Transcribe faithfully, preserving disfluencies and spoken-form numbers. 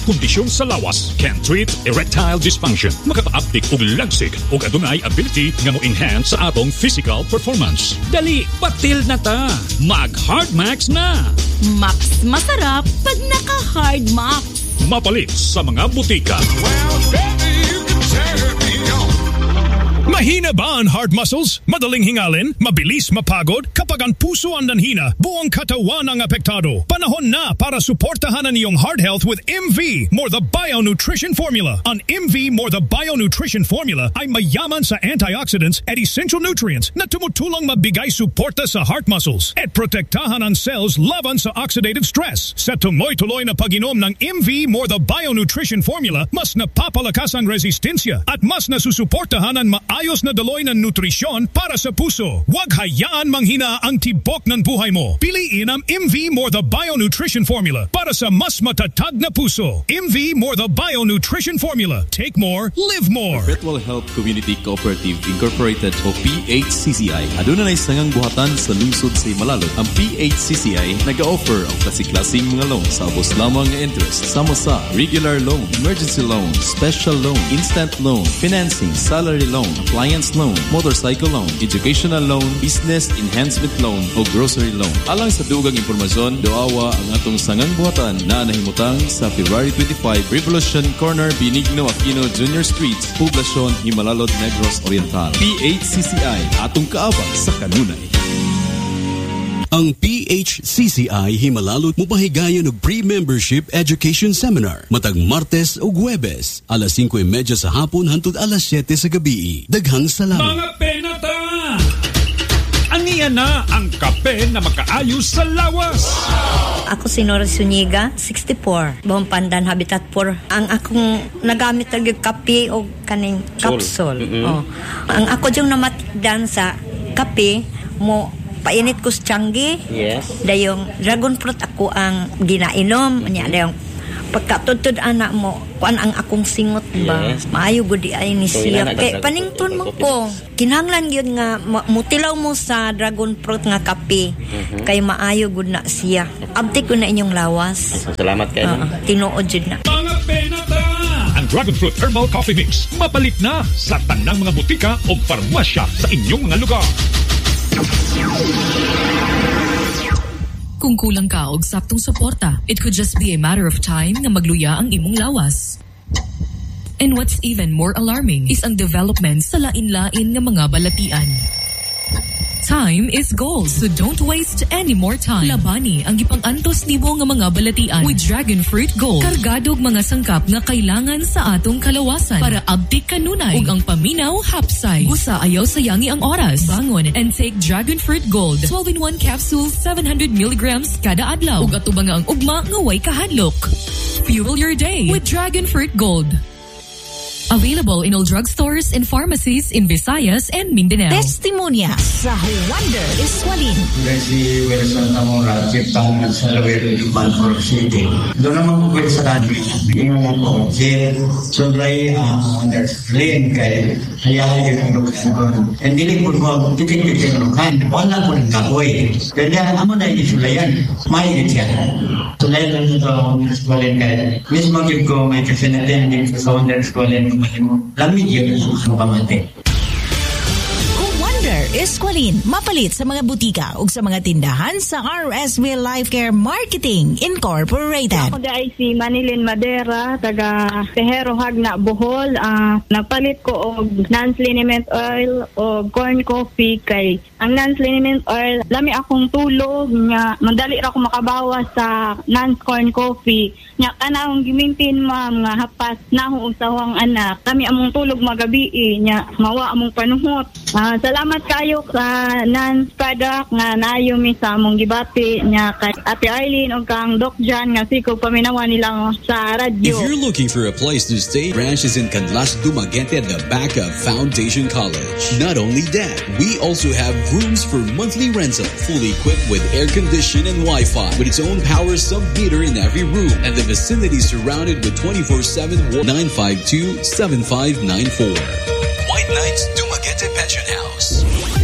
kondisyon sa lawas can treat erectile dysfunction. Makaka-uptik og lagsig o adunay ability nga mo enhance sa atong physical performance. Dali, patil na ta. Mag-Hard Max na. Max masarap pag naka-Hard Max. Mapalit sa mga butika. Well, baby, you can turn me on. Mahina ba ang heart muscles? Madaling hingalin? Mabilis mapagod? Kapag ang puso ang nanhina, buong katawan ang apektado. Panahon na para suportahan ang iyong heart health with M V More the Bio Nutrition Formula. Ang M V More the Bio Nutrition Formula ay mayaman sa antioxidants at essential nutrients na tumutulong mabigay suporta sa heart muscles at protektahan ang cells laban sa oxidative stress. Sa tuloy-tuloy na pag-inom ng M V More the Bio Nutrition Formula, mas napapalakas ang resistensya at mas nasusuportahan ang maayos ayos na daloy ng nutrisyon para sa puso. Huwag hayaan manghina ang tibok ng buhay mo. Piliin ang M V More the Bio Nutrition Formula para sa mas matatag na puso. M V More the Bio Nutrition Formula. Take more, live more. Perpetual Health Community Cooperative Incorporated o P H C C I. Aduna na isangang buhatan sa lungsod sa Himalalot. Ang P H C C I nag-offer ang klase-klaseng mga loan sa ubos lamang nga interest. Sama sa regular loan, emergency loan, special loan, instant loan, financing, salary loan, appliance loan, motorcycle loan, educational loan, business enhancement loan o grocery loan. Alang sa dugang impormasyon, doawa ang atong sangang buhatan na nahimutang sa February twenty-fifth, Revolution Corner, Benigno Aquino Junior Street, Poblacion, Himalalod, Negros Oriental. P H C C I, atong kaabang sa kanunay. Ang P H C C I Himalalot mupahigayon og pre-membership education seminar matag Martes ug Huwebes alas singko y media sa hapon hangtod alas siyete sa gabi. Daghang salamat. Mga penata! Aniya na ang kape na makaayos sa lawas. Ako si Nora Zuniga, sixty-four, Buong Pandan, Habitat four. Ang akong nagamit talaga kape o kaning capsule. Mm-hmm. Oh. Ang ako yung namatdan sa kape mo painit ko sa Changi. Yes. Dayong dragon fruit ako ang ginainom. Mm-hmm. Nya dayong pagkatudtod anak mo, kuan ang akong singot ba? Yes. Maayo gud di ay ni So, siya. inana, Kay panington mo ko. Kinahanglan gyud nga ma- mutilaw mo sa dragon fruit nga kape. Mm-hmm. Kay maayo gud na siya. Abti ko na inyong lawas. Salamat kayo. Uh, tinuod jud na. Mga penata! Ang Dragon Fruit Herbal Coffee Mix mapalit na sa tanang mga butika o farmasya sa inyong mga lugar. Kung kulang ka og saktong suporta, it could just be a matter of time nga magluya ang imong lawas. And what's even more alarming is ang development sa lain-lain nga mga balatian. Time is gold, so don't waste any more time. Labani ang gipang-antos nimo nga mga balatian with Dragon Fruit Gold. Kargadog mga sangkap nga kailangan sa atong kalawasan para abtik kanunay ug ang paminaw hapsay. Usa ayaw sayangi ang oras. Bangon and take Dragon Fruit Gold. twelve in one capsules, seven hundred milligrams kada adlaw. Ug atubang nga ang ugma nga way kahadlok. Fuel your day with Dragon Fruit Gold. Available in all drugstores and pharmacies in Visayas and Mindanao. Testimonya sa Wonder Iswalin. Si Wilson Zamora, Chief Tangan sa Lawero, Balfour City. Doon naman po sa country. Yung mga po, si Sobray Wonder Iswalin kay hayaan yung lukan ko. And dili po ko, titik-titik yung lukan. Wala po ng kahoy. Kaya amo na yung sulayan. May siya. Sulayan lang ito ang Wonder Iswalin kay mismo ko may kasinatin din sa Wonder Iswalin. Lamig yun ang pamante. Kung Wonder Esqualin, mapalit sa mga butika o sa mga tindahan sa R S V Life Care Marketing Incorporated. Ako dahil si Manilin Madera, taga Tejero Hagna, Bohol. Uh, nagpalit ko og non-liniment oil o corn coffee kay ang non-liniment oil, lami akong tulog nga madali ra ko makabawas sa non-corn coffee. Nya kana akong gimintin ma'am nga hapas na akong usawang anak. Kami among tulog magabi nya mawa among panuhot. Uh, salamat kayo sa non-product nga nayo mi sa among gibati nya kay Ate Arlene og kang Doc John nga siko paminawa nila sa radyo. If you're looking for a place to stay, branch is in Canlas Dumaguete at the back of Foundation College. Not only that, we also have rooms for monthly rental, fully equipped with air condition and Wi-Fi, with its own power sub-meter in every room, and the vicinity surrounded with twenty-four seven nine five two seven five nine four. White Knights Dumaguete Pension